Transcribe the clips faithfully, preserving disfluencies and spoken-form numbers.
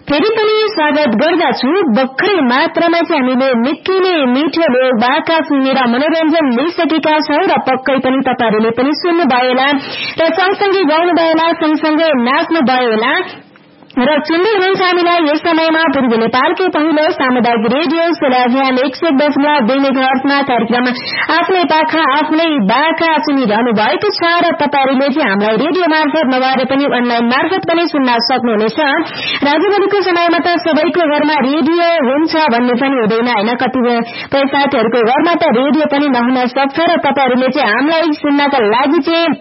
फेरि पनि स्वागत गर्दछु। भर्खरै मात्रामा चाहिँ हामीले निकै नै मिठो लोक वार्ता सुनेर मनोरञ्जन लिइसकेका छौं र पक्कै पनि तपाईहरुले पनि सुन्नुभयो होला र सँगसँगै गाउनुभयो होला, सँगसँगै नाच्नुभयो होला र सुन्दै हुनुहुन्छ हामीलाई यस समयमा पूर्वी नेपालकै पहिलो सामुदायिक रेडियो सोलाभियान एक सय दशमलव दुई मेगाहर्जमा कार्यक्रम आफ्नै पाखा आफ्नै बाखा सुनिरहनु भएको छ र तपाईहरुले चाहिँ हामीलाई रेडियो मार्फत नभएर पनि अनलाइन मार्फत पनि सुन्न सक्नुहुनेछ। राजभरिको समयमा त सबैको घरमा रेडियो हुन्छ भन्ने पनि हुँदैन हैन, कतिपय साथीहरुको घरमा त रेडियो पनि नहुन सक्छ र तपाईहरुले चाहिँ हामीलाई सुन्नका लागि चाहिँ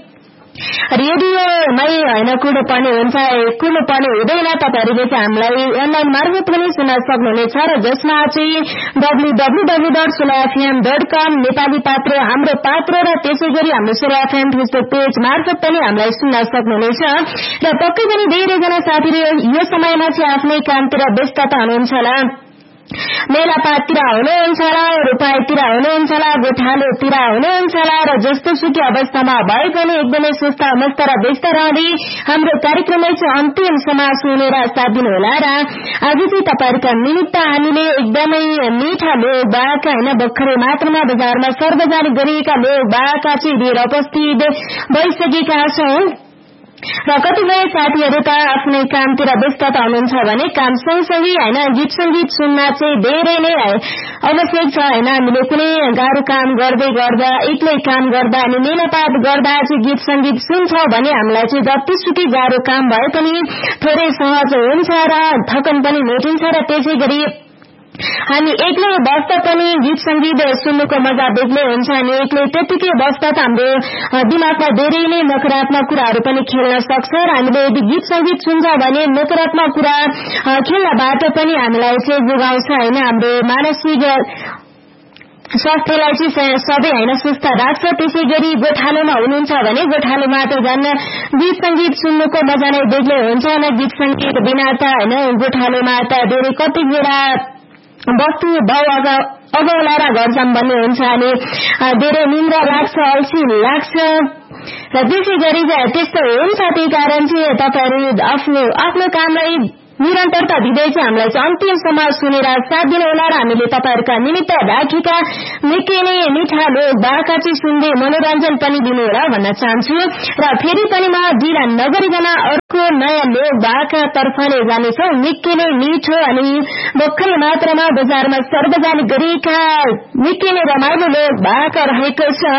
रेडियोमै हैन कुर्नुपर्ने हुन्छ, कुर्नुपर्ने हुँदैन। तपाईहरुले चाहिँ हामीलाई अनलाइन मार्फत पनि सुन्न सक्नुहुनेछ र जसमा चाहिँ डब्ल्यू डब्ल्यू डब्ल्यू डट सोला एफएम डट कम नेपाली पात्र हाम्रो पात्र र त्यसैगरी हाम्रो सोला एफएम फेसबुक पेज मार्फत पनि हामीलाई सुन्न सक्नुहुनेछ र पक्कै पनि धेरैजना साथीहरु यो समयमा चाहिँ आफ्नै कामतिर व्यस्तता हुनुहुन्छ होला, मेलापाततिर हुनुहुन्छ होला, रूपाईतिर हुनुहुन्छ होला, गोठालोतिर हुनुहुन्छ होला र जस्तो सुकै अवस्थामा भए पनि एकदमै सुस्त मस्त र व्यस्त रहँदै हाम्रो कार्यक्रममै चाहिँ अन्तिम समाज सुनेर साथ दिनु होला र आज चाहिँ तपाईहरुका निमित्त हामीले एकदमै मिठा लोक वार्ता हैन भर्खरै मात्रामा बजारमा सार्वजनिक गरिएका लोक वार्ता चाहिँ लिएर उपस्थित भइसकेका छौं र कतिपय साथीहरु त आफ्नै कामतिर व्यस्तता हुनुहुन्छ भने काम सँगसँगै हैन गीत संगीत सुन्न चाहिँ धेरै नै आवश्यक छ हैन। हामीले कुनै गाह्रो काम गर्दै गर्दा एक्लै काम गर्दा अनि मेलापात गर्दा चाहिँ गीत संगीत सुन्छौं भने हामीलाई चाहिँ जतिसुकै गाह्रो काम भए पनि थोरै सहज हुन्छ र थकन पनि मेटिन्छ र त्यसैगरी हामी एक्लै बस्दा पनि गीत संगीत सुन्नुको मजा बेग्लै हुन्छ। अनि एक्लै त्यतिकै बस्दा त हाम्रो दिमागमा धेरै नै नकारात्मक कुराहरू पनि खेल्न सक्छ र हामीले यदि गीत संगीत सुन्छ भने नकारात्मक कुरा खेल्नबाट पनि हामीलाई चाहिँ जोगाउँछ हैन, हाम्रो मानसिक स्वास्थ्यलाई चाहिँ सबै हैन सुस्त राख्छ। त्यसैगरी गोठालोमा हुनुहुन्छ भने गोठालोमा त झन् गीत संगीत सुन्नुको मजा नै बेग्लै हुन्छ न। गीत संगीत बिना त हैन गोठालोमा त धेरै कति बेला बस्तु भाउ अगौला र घर सम्बन्धी हुन्छ अनि धेरै निन्द्रा लाग्छ, अल्छी लाग्छ र त्यसै गरी त्यस्तो हुन्छ। त्यही कारण चाहिँ तपाईहरु आफ्नो आफ्नो कामलाई निरन्तरता दिँदै चाहिँ हामीलाई चाहिँ अन्तिम समाज सुनेर साथ दिनु होला र हामीले तपाईहरुका निमित्त राखेका निकै नै मिठा लोक वार्ता चाहिँ सुन्दै मनोरञ्जन पनि दिनु होला भन्न चाहन्छु र फेरि पनि म ढिला नगरिकन अर्को नयाँ लोक वार्ता तर्फले जानेछौं। निकै नै मिठो अनि भर्खरै मात्रामा बजारमा सार्वजनिक गरिएका निकै नै रमाइलो लोक वार्ता रहेको छ।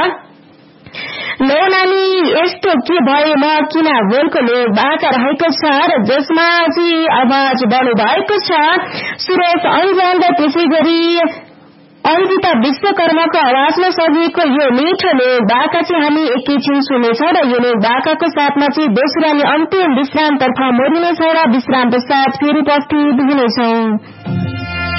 लो नानी यस्तो के भयो म किन बोलको लोक वार्ता रहेको छ र जसमा चाहिँ आवाज बढ्नु भएको छ सुरेश अन्जन र त्यसैगरी अन्जिता विश्वकर्माको आवाजमा सजिएको यो मिठो लोक वार्ता चाहिँ हामी एकैछिन सुनेछौं र यो लोक वार्ताको साथमा चाहिँ दोस्रो अनि अन्तिम विश्रामतर्फ मोडिनेछौं र विश्राम पश्चात फेरि उपस्थित हुनेछौं।